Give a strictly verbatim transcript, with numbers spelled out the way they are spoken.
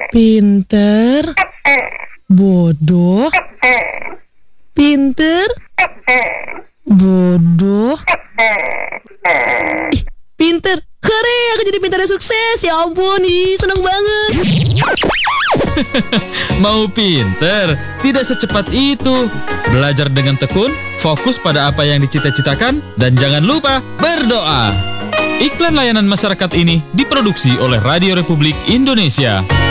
Pinter, bodoh, pinter, bodoh. Ih, pinter. Hore, aku jadi pintar dan sukses. Ya ampun, ih, seneng banget. Mau pinter? Tidak secepat itu. Belajar dengan tekun, fokus pada apa yang dicita-citakan, dan jangan lupa berdoa. Iklan layanan masyarakat ini diproduksi oleh Radio Republik Indonesia.